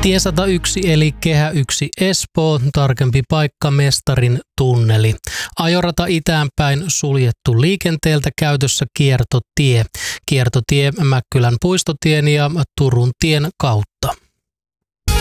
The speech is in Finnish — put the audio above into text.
Tie 101 eli Kehä 1 Espoo, tarkempi paikka Mestarin tunneli. Ajorata itäänpäin suljettu liikenteeltä, käytössä kiertotie. Kiertotie Mäkkylän puistotien ja Turun tien kautta.